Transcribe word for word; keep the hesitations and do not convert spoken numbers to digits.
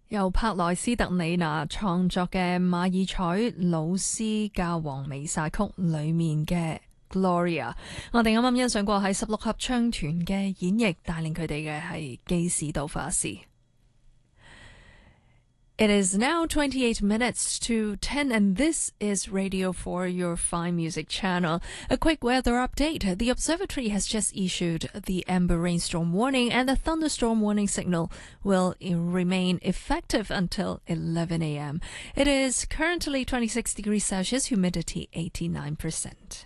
由柏萊斯特里娜創作嘅馬爾采老師教皇彌撒曲裏面嘅 Gloria， 我哋啱啱欣賞過喺十六合唱團嘅演繹，帶領佢哋嘅係基士道法師。It is now twenty-eight minutes to ten, and this is Radio four, your fine music channel. A quick weather update. The observatory has just issued the amber rainstorm warning, and the thunderstorm warning signal will remain effective until eleven a m. It is currently twenty-six degrees Celsius, humidity eighty-nine percent.